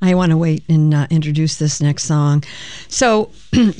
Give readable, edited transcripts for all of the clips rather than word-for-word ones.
I want to wait and introduce this next song. So,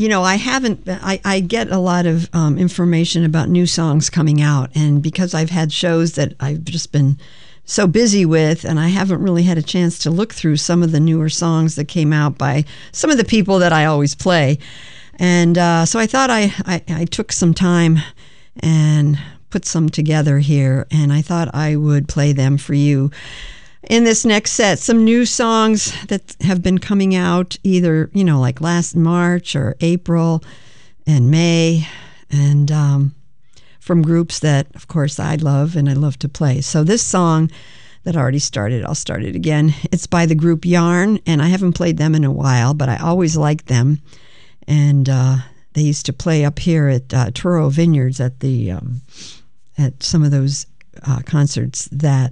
I get a lot of information about new songs coming out, and because I've had shows that I've just been so busy with, and I haven't really had a chance to look through some of the newer songs that came out by some of the people that I always play. And so I thought I took some time and put some together here, and I thought I would play them for you in this next set. Some new songs that have been coming out either, like last March or April and May, and from groups that, of course, I love and I love to play. So this song that already started, I'll start it again. It's by the group Yarn, and I haven't played them in a while, but I always liked them. And they used to play up here at Truro Vineyards at the at some of those concerts that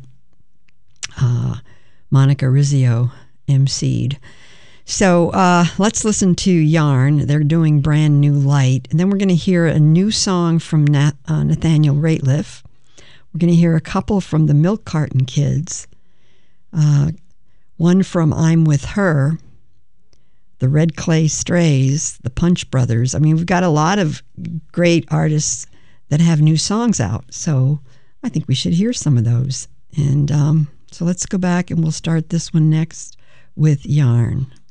Monica Rizzio emceed. So let's listen to Yarn. They're doing Brand New Light. And then we're going to hear a new song from Nathaniel Rateliff. We're going to hear a couple from the Milk Carton Kids. One from I'm With Her, the Red Clay Strays, the Punch Brothers. I mean, we've got a lot of great artists that have new songs out. So I think we should hear some of those. And so let's go back and we'll start this one next with Yarn.